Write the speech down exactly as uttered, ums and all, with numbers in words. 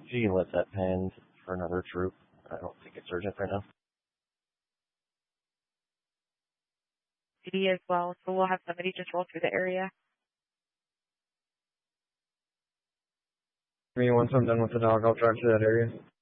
If you can let that panned for another troop, I don't think it's urgent right now. C D as well, so we'll have somebody just roll through the area. Me, once I'm done with the dog, I'll drive to that area.